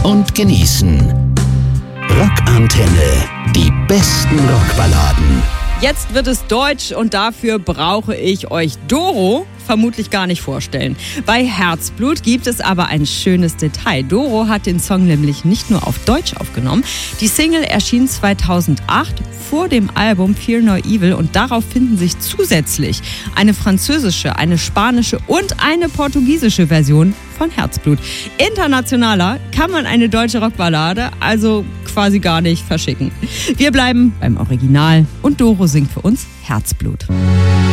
und genießen. Rockantenne, die besten Rockballaden. Jetzt wird es deutsch und dafür brauche ich euch Doro vermutlich gar nicht vorstellen. Bei Herzblut gibt es aber ein schönes Detail. Doro hat den Song nämlich nicht nur auf Deutsch aufgenommen. Die Single erschien 2008 vor dem Album Fear No Evil und darauf finden sich zusätzlich eine französische, eine spanische und eine portugiesische Version von Herzblut. Internationaler kann man eine deutsche Rockballade also quasi gar nicht verschicken. Wir bleiben beim Original und Doro singt für uns Herzblut.